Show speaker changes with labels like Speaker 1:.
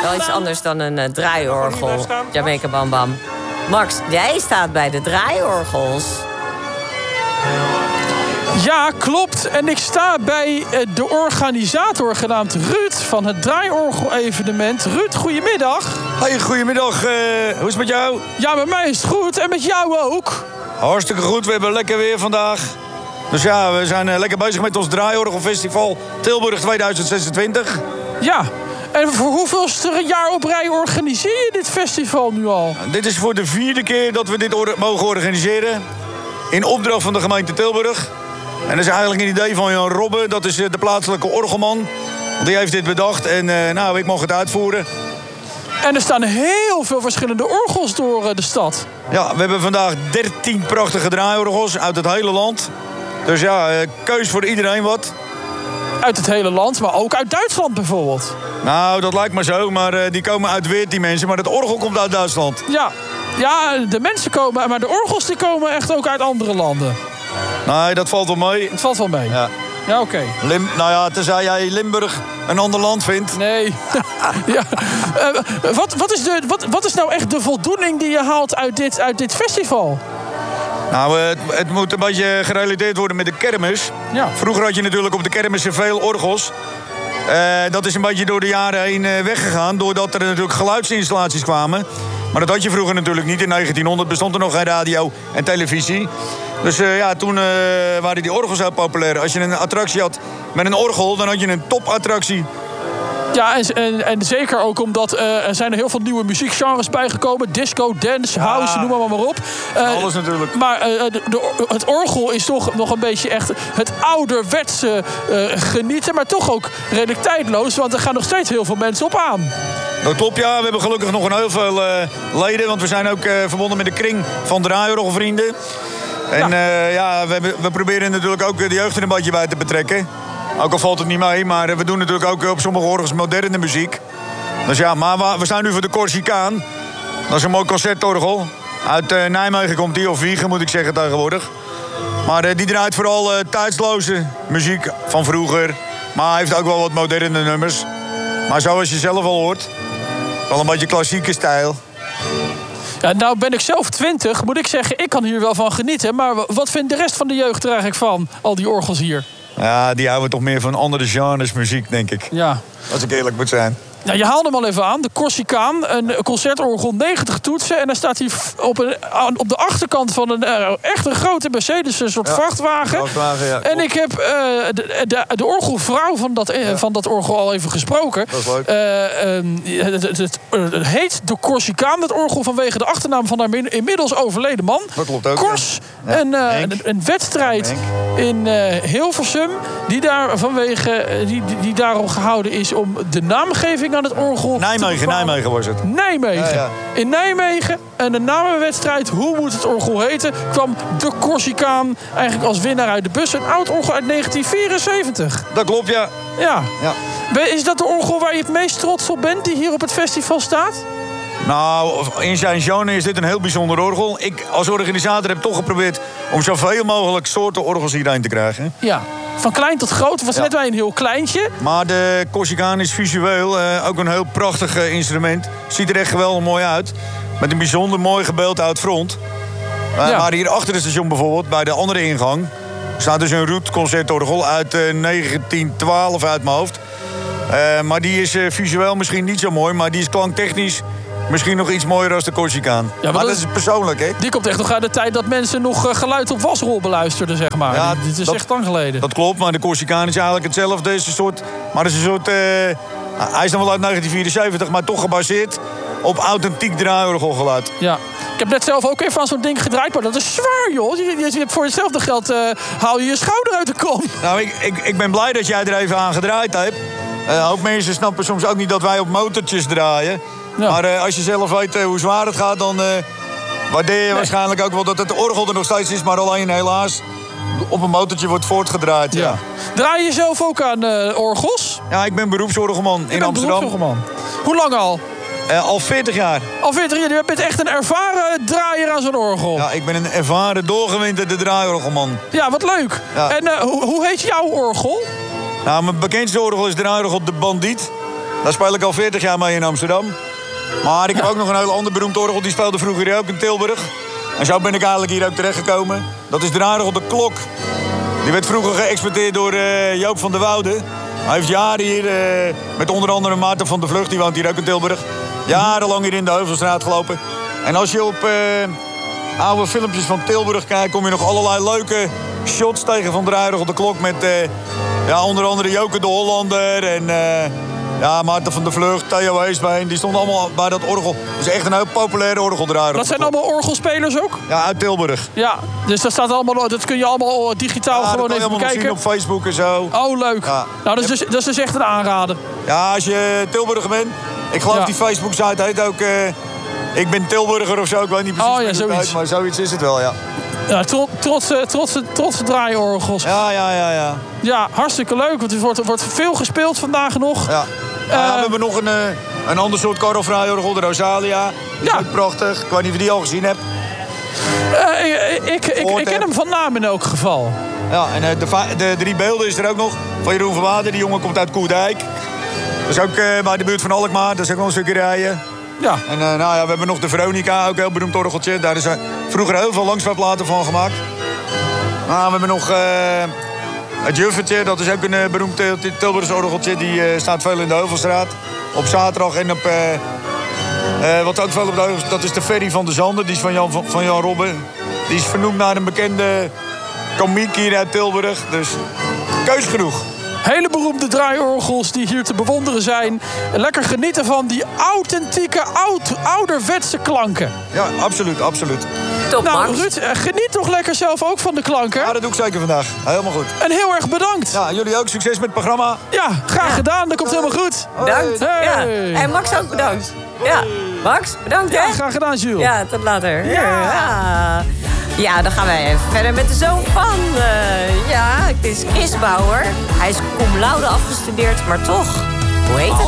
Speaker 1: wel iets anders dan een draaiorgel. Jamaica Bam Bam. Max, jij staat bij de draaiorgels.
Speaker 2: Ja, klopt. En ik sta bij de organisator genaamd Ruud van het draaiorgel-evenement. Ruud, goedemiddag.
Speaker 3: Hey, goedemiddag. Hoe is het met jou?
Speaker 2: Ja, met mij is het goed. En met jou ook.
Speaker 3: Hartstikke goed. We hebben lekker weer vandaag. Dus ja, we zijn lekker bezig met ons draaiorgelfestival Tilburg 2026.
Speaker 2: Ja. En voor hoeveelste jaar op rij organiseer je dit festival nu al?
Speaker 3: Dit is voor de 4e keer dat we dit mogen organiseren. In opdracht van de gemeente Tilburg. En dat is eigenlijk een idee van Jan Robbe. Dat is de plaatselijke orgelman. Die heeft dit bedacht. En ik mag het uitvoeren.
Speaker 2: En er staan heel veel verschillende orgels door de stad.
Speaker 3: Ja, we hebben vandaag 13 prachtige draaiorgels uit het hele land. Dus ja, keus voor iedereen wat.
Speaker 2: Uit het hele land, maar ook uit Duitsland bijvoorbeeld.
Speaker 3: Nou, dat lijkt maar zo, maar die komen uit Weert, die mensen. Maar het orgel komt uit Duitsland.
Speaker 2: Ja, de mensen komen, maar de orgels die komen echt ook uit andere landen.
Speaker 3: Nee, dat valt wel mee.
Speaker 2: Het valt wel mee? Ja, oké.
Speaker 3: Tenzij jij Limburg een ander land vindt.
Speaker 2: Nee. Ja. Wat is nou echt de voldoening die je haalt uit dit festival?
Speaker 3: Nou, het moet een beetje gerelateerd worden met de kermis.
Speaker 2: Ja.
Speaker 3: Vroeger had je natuurlijk op de kermissen veel orgels. Dat is een beetje door de jaren heen weggegaan. Doordat er natuurlijk geluidsinstallaties kwamen. Maar dat had je vroeger natuurlijk niet. In 1900 bestond er nog geen radio en televisie. Dus toen waren die orgels heel populair. Als je een attractie had met een orgel, dan had je een topattractie.
Speaker 2: Ja, en zeker ook omdat er zijn er heel veel nieuwe muziekgenres bijgekomen. Disco, dance, house, noem maar op.
Speaker 3: Alles natuurlijk.
Speaker 2: Maar het orgel is toch nog een beetje echt het ouderwetse genieten. Maar toch ook redelijk tijdloos. Want er gaan nog steeds heel veel mensen op aan.
Speaker 3: Dat klopt, ja. We hebben gelukkig nog heel veel leden. Want we zijn ook verbonden met de kring van draaiorgelvrienden. En we proberen natuurlijk ook de jeugd er een beetje bij te betrekken. Ook al valt het niet mee, maar we doen natuurlijk ook op sommige orgels moderne muziek. Dus ja, maar we staan nu voor de Corsicaan. Dat is een mooi concertorgel. Uit Nijmegen komt die, of Wiegen moet ik zeggen tegenwoordig. Maar die draait vooral tijdsloze muziek van vroeger. Maar hij heeft ook wel wat moderne nummers. Maar zoals je zelf al hoort, wel een beetje klassieke stijl.
Speaker 2: Ja, nou ben ik zelf 20, moet ik zeggen, ik kan hier wel van genieten. Maar wat vindt de rest van de jeugd er eigenlijk van, al die orgels hier?
Speaker 3: Ja, die houden toch meer van andere genres muziek, denk ik.
Speaker 2: Ja.
Speaker 3: Als ik eerlijk moet zijn.
Speaker 2: Ja, je haalde hem al even aan. De Corsicaan, een concertorgel, 90 toetsen. En dan staat hij op de achterkant van een echt een grote Mercedes, een soort vrachtwagen.
Speaker 3: Ja.
Speaker 2: En ik heb de orgelvrouw van dat orgel al even gesproken. Dat is leuk. Het heet de Corsicaan, het orgel, vanwege de achternaam van haar inmiddels overleden man.
Speaker 3: Dat klopt ook.
Speaker 2: Kors, ja. Een wedstrijd in Hilversum die daarom gehouden is om de naamgeving aan het orgel.
Speaker 3: Nijmegen was het.
Speaker 2: Nijmegen. Ja. In Nijmegen, en de namenwedstrijd, hoe moet het orgel heten, kwam de Corsicaan eigenlijk als winnaar uit de bus. Een oud orgel uit 1974.
Speaker 3: Dat klopt, ja.
Speaker 2: Ja. Is dat de orgel waar je het meest trots op bent, die hier op het festival staat?
Speaker 3: Nou, in zijn genre is dit een heel bijzonder orgel. Ik als organisator heb toch geprobeerd om zoveel mogelijk soorten orgels hierheen te krijgen.
Speaker 2: Ja. Van klein tot groot. Het was net wel een heel kleintje.
Speaker 3: Maar de Corsicaan is visueel ook een heel prachtig instrument. Ziet er echt geweldig mooi uit. Met een bijzonder mooi gebeeldhouwd front. Maar hier achter het station bijvoorbeeld, bij de andere ingang, staat dus een Roet concertorgel uit 1912 uit mijn hoofd. Maar die is visueel misschien niet zo mooi, maar die is klanktechnisch misschien nog iets mooier als de Corsicaan. Ja, maar dat is persoonlijk, hè?
Speaker 2: Die komt echt nog uit de tijd dat mensen nog geluid op wasrol beluisterden, zeg maar. Ja, dit is echt lang geleden.
Speaker 3: Dat klopt, maar de Corsicaan is eigenlijk hetzelfde. Is een soort, maar het is een soort, hij is dan wel uit 1974, maar toch gebaseerd op authentiek draaiorgelgeluid.
Speaker 2: Ja. Ik heb net zelf ook even aan zo'n ding gedraaid, maar dat is zwaar, joh. Je hebt voor hetzelfde geld haal je je schouder uit de kom.
Speaker 3: Nou, ik ben blij dat jij er even aan gedraaid hebt. Ook mensen snappen soms ook niet dat wij op motortjes draaien. Ja. Maar als je zelf weet hoe zwaar het gaat, dan waardeer je waarschijnlijk ook wel dat het orgel er nog steeds is, maar alleen helaas op een motortje wordt voortgedraaid. Ja.
Speaker 2: Draai je zelf ook aan orgels?
Speaker 3: Ja, ik ben beroepsorgelman in Amsterdam.
Speaker 2: Hoe lang al?
Speaker 3: Al 40 jaar.
Speaker 2: Al 40 jaar? Je bent echt een ervaren draaier aan zo'n orgel.
Speaker 3: Ja, ik ben een ervaren, doorgewinterde draaiorgelman.
Speaker 2: Ja, wat leuk. Ja. En hoe heet jouw orgel?
Speaker 3: Nou, mijn bekendste orgel is draaiorgel De Bandiet. Daar speel ik al 40 jaar mee in Amsterdam. Maar ik heb ook nog een heel ander beroemd orgel. Die speelde vroeger hier ook in Tilburg. En zo ben ik eigenlijk hier ook terechtgekomen. Dat is de draaiorgel De Klok. Die werd vroeger geëxporteerd door Joop van der Woude. Hij heeft jaren hier, met onder andere Maarten van der Vlucht... die woont hier ook in Tilburg... jarenlang hier in de Heuvelstraat gelopen. En als je op oude filmpjes van Tilburg kijkt... kom je nog allerlei leuke shots tegen van draaiorgel De Klok... met onder andere Joke de Hollander en... Maarten van der Vlucht, Theo Heesbeen, die stonden allemaal bij dat orgel. Dat is echt een heel populaire orgeldraaier.
Speaker 2: Dat zijn allemaal orgelspelers ook?
Speaker 3: Ja, uit Tilburg.
Speaker 2: Ja, dus dat kun je allemaal digitaal gewoon even bekijken.
Speaker 3: Zien op Facebook en zo.
Speaker 2: Oh, leuk. Ja. Nou, dat is dus echt een aanrader.
Speaker 3: Ja, als je Tilburger bent. Ik geloof die Facebook-site heet ook... ik ben Tilburger of zo, ik weet niet precies hoe het heet, maar zoiets is het wel, ja.
Speaker 2: Ja, trotse draaiorgels.
Speaker 3: Ja.
Speaker 2: Ja, hartstikke leuk, want er wordt veel gespeeld vandaag nog.
Speaker 3: Ja. We hebben nog een ander soort karreldraaiorgel, de Rosalia. Die is ook prachtig. Ik weet niet of je die al gezien hebt.
Speaker 2: Ik ken hem van naam in elk geval.
Speaker 3: Ja, en de 3 beelden is er ook nog. Van Jeroen van Water. Die jongen komt uit Koerdijk. Dat is ook bij de buurt van Alkmaar. Dat is ook wel een stukje rijden.
Speaker 2: Ja. En
Speaker 3: we hebben nog de Veronica, ook een heel beroemd orgeltje. Daar is vroeger heel veel langsvaartplaten van gemaakt. We hebben nog het Juffertje, dat is ook een beroemd Tilburgse orgeltje. Die staat veel in de Heuvelstraat. Op zaterdag en op... wat ook veel op de Heuvelstraat, dat is de Ferry van de Zanden. Die is van Jan Robben. Die is vernoemd naar een bekende komiek hier uit Tilburg. Dus keus genoeg.
Speaker 2: Hele beroemde draaiorgels die hier te bewonderen zijn. Lekker genieten van die authentieke, ouderwetse klanken.
Speaker 3: Ja, absoluut.
Speaker 1: Top,
Speaker 2: nou, Ruud, geniet toch lekker zelf ook van de klanken?
Speaker 3: Ja, dat doe ik zeker vandaag. Helemaal goed.
Speaker 2: En heel erg bedankt.
Speaker 3: Ja, jullie ook. Succes met het programma.
Speaker 2: Ja, graag gedaan. Dat komt helemaal goed.
Speaker 1: Bedankt.
Speaker 2: Hey.
Speaker 1: Ja. En Max ook bedankt. Ja, Max, bedankt.
Speaker 2: Ja, graag gedaan, Jules.
Speaker 1: Ja, tot later. Ja, dan gaan wij even verder met de zoon van. Het is Chris Bauer. Hij is cum laude afgestudeerd, maar toch, hoe heet het